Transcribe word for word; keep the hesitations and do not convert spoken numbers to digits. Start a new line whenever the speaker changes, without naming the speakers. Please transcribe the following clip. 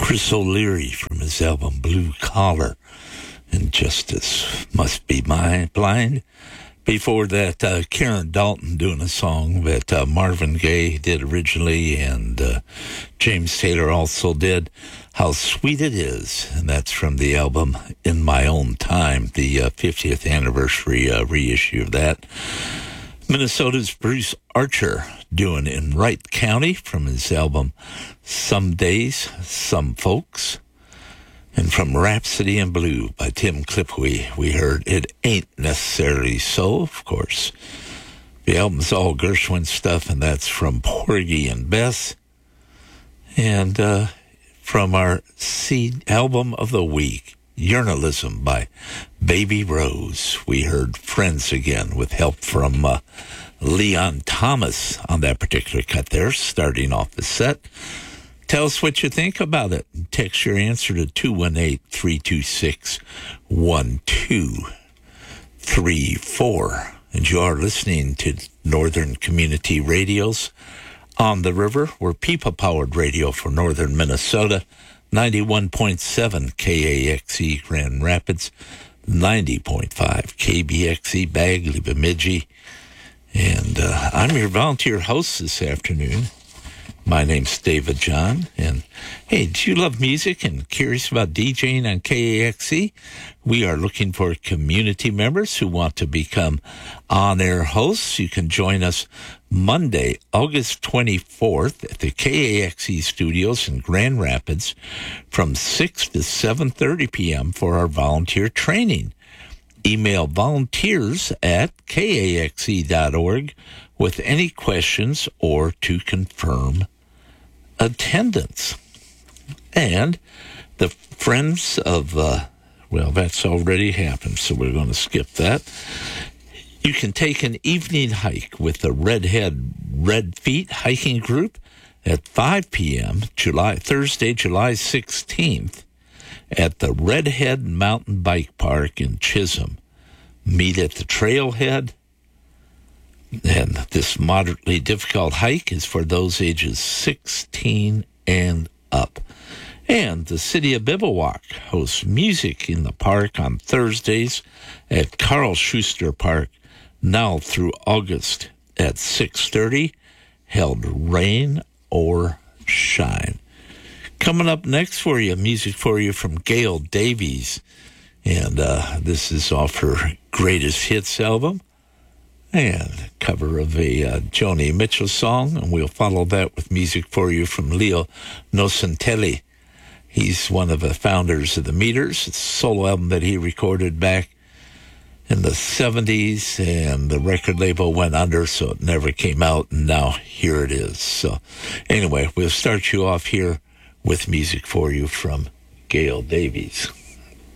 Chris O'Leary from his album Blue Collar and Justice Must Be My Blind. Before that, uh, Karen Dalton doing a song that uh, Marvin Gaye did originally, and uh, James Taylor also did, How Sweet It Is, and that's from the album In My Own Time, the uh, fiftieth anniversary uh, reissue of that. Minnesota's Bruce Archer doing In Wright County from his album Some Days, Some Folks. And from Rhapsody in Blue by Tim Clipwee, we heard It Ain't Necessarily So, of course. The album's all Gershwin stuff, and that's from Porgy and Bess. And uh, from our seed album of the week, Journalism by Baby Rose, we heard Friends Again with help from uh, Leon Thomas on that particular cut there, starting off the set. Tell us what you think about it. Text your answer to two one eight, three two six, one two three four. And you are listening to Northern Community Radios on the river. We're people-powered radio for northern Minnesota. ninety-one point seven K A X E Grand Rapids, ninety point five K B X E Bagley, Bemidji. And uh, I'm your volunteer host this afternoon. My name's David John, and hey, do you love music and curious about DJing on K A X E? We are looking for community members who want to become on-air hosts. You can join us Monday, August twenty-fourth at the K A X E studios in Grand Rapids from six to seven thirty p.m. for our volunteer training. Email volunteers at K A X E dot org with any questions or to confirm attendance. And the Friends of, uh, well, that's already happened, so we're going to skip that. You can take an evening hike with the Redhead Red Feet hiking group at five p.m. July Thursday, July sixteenth at the Redhead Mountain Bike Park in Chisholm. Meet at the trailhead. And this moderately difficult hike is for those ages sixteen and up. And the City of Bivouac hosts music in the park on Thursdays at Carl Schuster Park, now through August at six thirty, held rain or shine. Coming up next for you, music for you from Gail Davies. And uh, this is off her Greatest Hits album. And cover of a uh, Joni Mitchell song, and we'll follow that with music for you from Leo Nocentelli. He's one of the founders of the Meters. It's a solo album that he recorded back in the seventies, and the record label went under, so it never came out, and now here it is. So anyway, we'll start you off here with music for you from Gail Davies.